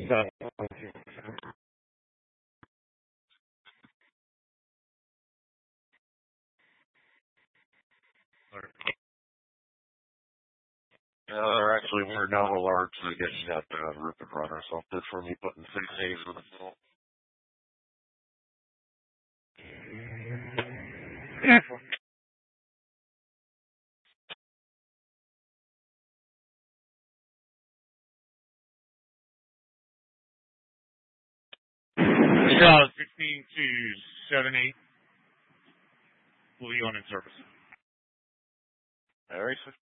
They're actually more double large, so I guess you have to rip it run or something for me putting 6 A's with the film. Yeah, 16-7-8 will be on in service. All right, sir.